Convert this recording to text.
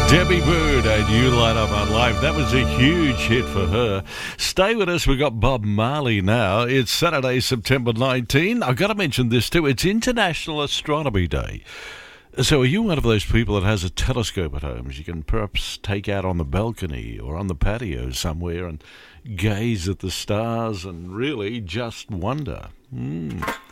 Debbie Bird and You Light Up My Life. That was a huge hit for her. Stay with us. We've got Bob Marley now. It's Saturday, September 19. I've got to mention this too. It's International Astronomy Day. So are you one of those people that has a telescope at home you can perhaps take out on the balcony or on the patio somewhere and gaze at the stars and really just wonder?